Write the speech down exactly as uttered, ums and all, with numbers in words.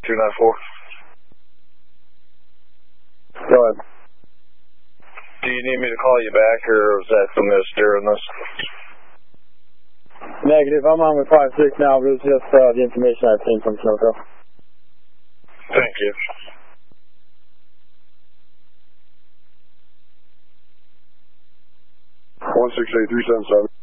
two nine four. Go ahead. Do you need me to call you back, or is that something that's steering this? Negative. I'm on with five six now, but it's just uh, the information I've seen from Sunoco. Thank you. one six eight three seven seven.